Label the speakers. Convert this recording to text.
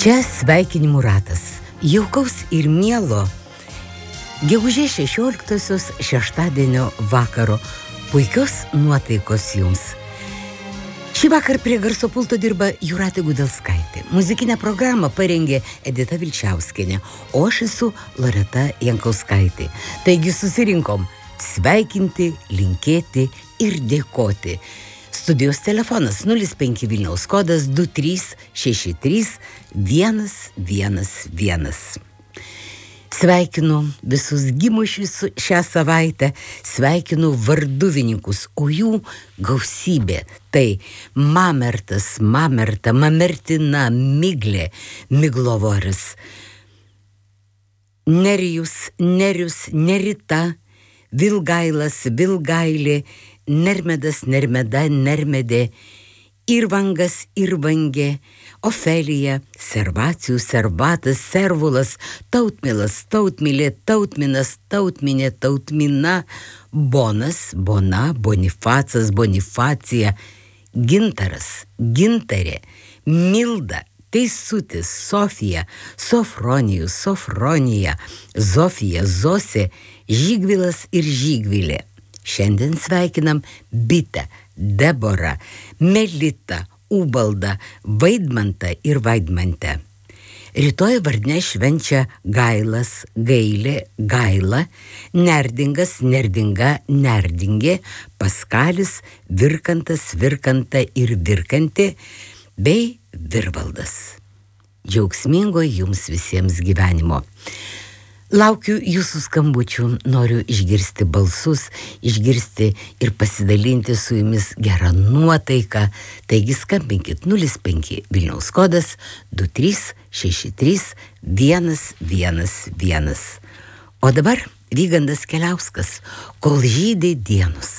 Speaker 1: Čia sveikinimų ratas, jaukaus ir mielo, gegužės 16-osios šeštadienio vakaro, puikios nuotaikos jums. Šį vakar prie garso pulto dirba Jūratė Gudelskaitė. Muzikinę programą parengė Edita Vilčiauskienė, o aš esu Loreta Jankauskaitė. Taigi susirinkom sveikinti, linkėti ir dėkoti. Studijos telefonas 05 Vilniaus kodas 2363 111. Sveikinu visus gimušius šią savaitę, sveikinu varduvininkus, o jų gausybė. Tai Mamertas, Mamerta, Mamertina, Miglė, Miglovoris, Nerijus, Nerius, Nerita, Vilgailas, Vilgailė, Nermedas, Nermeda, Nermedė, Irvangas, Irvangė, Ofelija, Servacijų, Servatas, Servulas, Tautmilas, Tautmilė, Tautminas, Tautminė, Tautmina, Bonas, Bona, Bonifacas, Bonifacija, Gintaras, Gintarė, Milda, Teisutis, Sofija, Sofronijus, Sofronija, Zofija, Zosė, Žygvilas ir Žygvilė. Šiandien sveikinam Bitę, Deborą, Melitą, Ubaldą, Vaidmantą ir Vaidmantę. Rytoj vardinę švenčia Gailas, Gailė, Gaila, Nerdingas, Nerdinga, Nerdingė, Paskalis, Virkantas, Virkanta ir Virkantė, bei Virvaldas. Džiaugsmingo jums visiems gyvenimo. Laukiu jūsų skambučių, noriu išgirsti balsus, išgirsti ir pasidalinti su jumis gerą nuotaiką. Taigi skambinkit 05 Vilniaus kodas 2363 111. O dabar Vygandas Keliauskas, Kol žydi dienos.